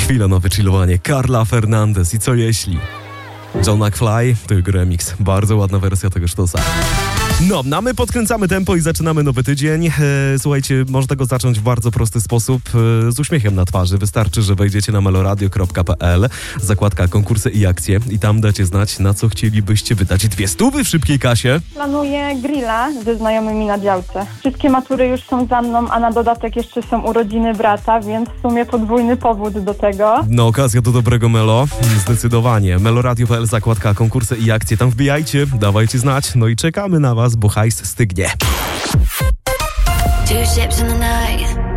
Chwila na wychillowanie. Carla Fernandez i Co jeśli? John McFly, to jego remix. Bardzo ładna wersja tego sztosa. No, a my podkręcamy tempo i zaczynamy nowy tydzień. Słuchajcie, można go zacząć w bardzo prosty sposób, z uśmiechem na twarzy. Wystarczy, że wejdziecie na meloradio.pl, zakładka konkursy i akcje i tam dacie znać, na co chcielibyście wydać 200 w szybkiej kasie. Planuję grilla ze znajomymi na działce. Wszystkie matury już są za mną, a na dodatek jeszcze są urodziny brata, więc w sumie podwójny powód do tego. No, okazja do dobrego melo. Zdecydowanie. meloradio.pl, zakładka konkursy i akcje. Tam wbijajcie, dawajcie znać. No i czekamy na was, bo hajs stygnie. Two ships in the night.